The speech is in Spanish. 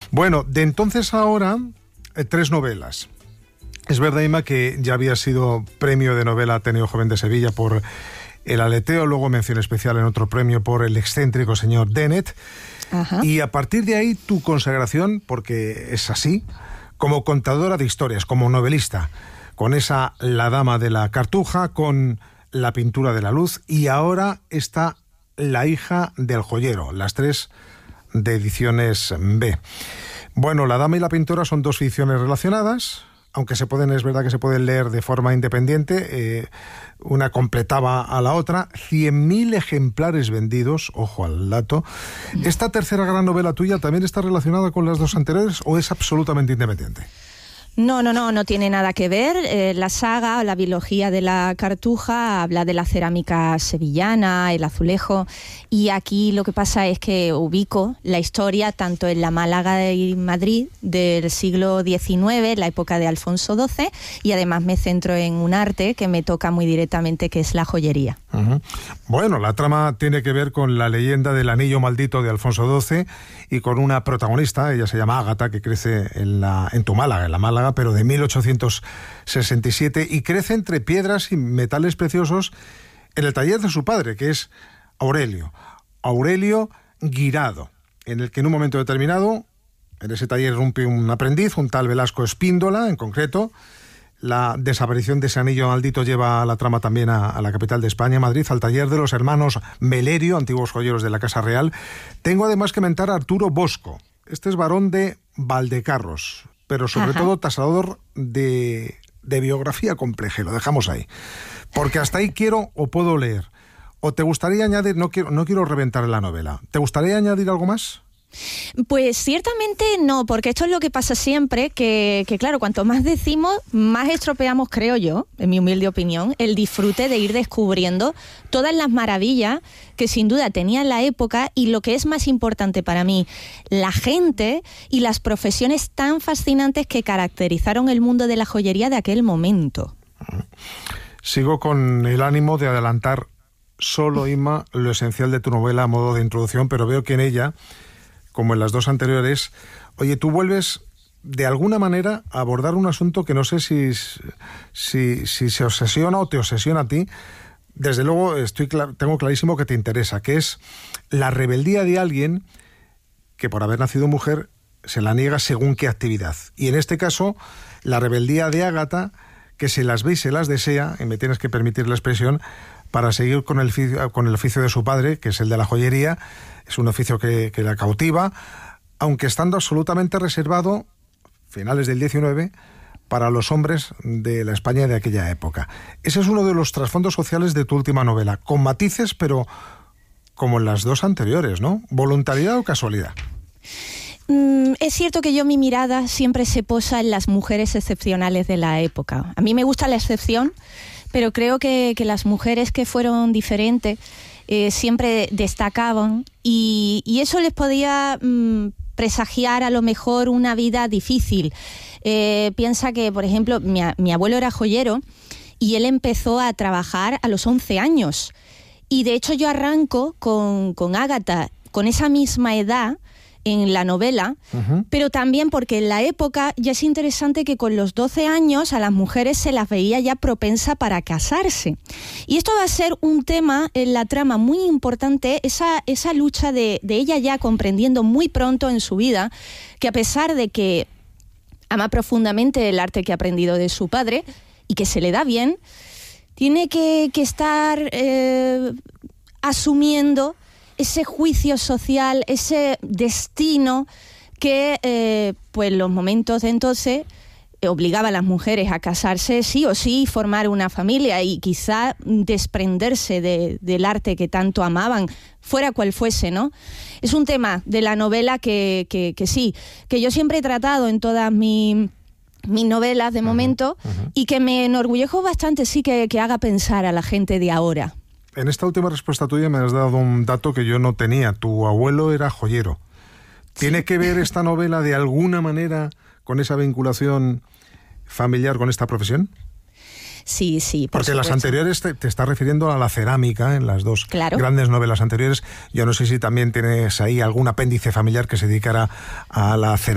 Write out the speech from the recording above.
Bueno, de entonces a ahora, 3 novelas. Es verdad, Ima, que ya había sido premio de novela Ateneo Joven de Sevilla por El Aleteo, luego mención especial en otro premio por El excéntrico señor Dennett. Ajá. Y a partir de ahí tu consagración, porque es así, como contadora de historias, como novelista, con esa La dama de la cartuja, con La pintura de la luz, y ahora está La hija del joyero, las 3 de Ediciones B. Bueno, La dama y la pintora son 2 ficciones relacionadas, aunque es verdad que se pueden leer de forma independiente, una completaba a la otra. 100.000 ejemplares vendidos, ojo al dato. ¿Esta tercera gran novela tuya también está relacionada con las 2 anteriores o es absolutamente independiente? No tiene nada que ver. La saga o la biología de la cartuja habla de la cerámica sevillana, el azulejo, y aquí lo que pasa es que ubico la historia tanto en la Málaga y Madrid del siglo XIX, la época de Alfonso XII, y además me centro en un arte que me toca muy directamente, que es la joyería. Uh-huh. Bueno, la trama tiene que ver con la leyenda del anillo maldito de Alfonso XII y con una protagonista, ella se llama Ágata, que crece en tu Málaga, en la Málaga, pero de 1867, y crece entre piedras y metales preciosos en el taller de su padre, que es Aurelio Guirado, en el que en un momento determinado, en ese taller irrumpe un aprendiz, un tal Velasco Espíndola, en concreto. La desaparición de ese anillo maldito lleva la trama también a la capital de España, Madrid, al taller de los hermanos Melerio, antiguos joyeros de la Casa Real. Tengo además que mentar a Arturo Bosco. Este es varón de Valdecarros, pero sobre todo tasador de biografía compleja. Lo dejamos ahí, porque hasta ahí quiero o puedo leer. ¿O te gustaría añadir? No quiero reventar la novela. ¿Te gustaría añadir algo más? Pues ciertamente no, porque esto es lo que pasa siempre, que claro, cuanto más decimos, más estropeamos, creo yo, en mi humilde opinión, el disfrute de ir descubriendo todas las maravillas que sin duda tenía la época, y lo que es más importante para mí, la gente y las profesiones tan fascinantes que caracterizaron el mundo de la joyería de aquel momento. Sigo con el ánimo de adelantar solo, Inma, lo esencial de tu novela a modo de introducción, pero veo que en ella, como en las 2 anteriores, oye, tú vuelves de alguna manera a abordar un asunto que no sé si se obsesiona o te obsesiona a ti. Desde luego tengo clarísimo que te interesa, que es la rebeldía de alguien que por haber nacido mujer se la niega según qué actividad. Y en este caso, la rebeldía de Ágata, que se las ve y se las desea, y me tienes que permitir la expresión, para seguir con el oficio de su padre, que es el de la joyería. Es un oficio que la cautiva, aunque estando absolutamente reservado, finales del 19, para los hombres de la España de aquella época. Ese es uno de los trasfondos sociales de tu última novela, con matices, pero como en las 2 anteriores, ¿no? ¿Voluntariedad o casualidad? Es cierto que mi mirada siempre se posa en las mujeres excepcionales de la época. A mí me gusta la excepción, pero creo que las mujeres que fueron diferentes siempre destacaban, y eso les podía presagiar a lo mejor una vida difícil. Piensa que, por ejemplo, mi abuelo era joyero y él empezó a trabajar a los 11 años. Y de hecho yo arranco con Ágata con esa misma edad en la novela, pero también porque en la época ya es interesante que con los 12 años a las mujeres se las veía ya propensa para casarse. Y esto va a ser un tema en la trama muy importante, esa lucha de ella ya comprendiendo muy pronto en su vida que, a pesar de que ama profundamente el arte que ha aprendido de su padre y que se le da bien, tiene que estar asumiendo ese juicio social, ese destino que, pues los momentos de entonces obligaba a las mujeres a casarse sí o sí, formar una familia y quizá desprenderse del arte que tanto amaban, fuera cual fuese, ¿no? Es un tema de la novela que sí, que yo siempre he tratado en todas mis novelas de momento, y que me enorgullezco bastante, sí, que haga pensar a la gente de ahora. En esta última respuesta tuya me has dado un dato que yo no tenía. Tu abuelo era joyero. ¿Tiene que ver esta novela de alguna manera con esa vinculación familiar con esta profesión? Sí, por Porque las anteriores te estás refiriendo a la cerámica, en las 2 grandes novelas anteriores. Yo no sé si también tienes ahí algún apéndice familiar que se dedicara a la cerámica.